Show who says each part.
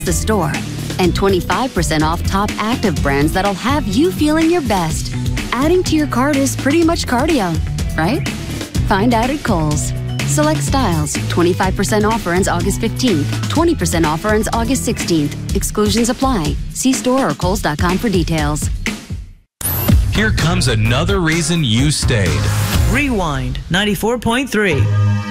Speaker 1: the store, and 25% off top active brands that'll have you feeling your best. Adding to your cart is pretty much cardio, right? Find out at Kohl's. Select styles. 25% offer ends August 15th. 20% offer ends August 16th. Exclusions apply. See store or Kohls.com for details.
Speaker 2: Here comes another reason you stayed.
Speaker 3: Rewind 94.3.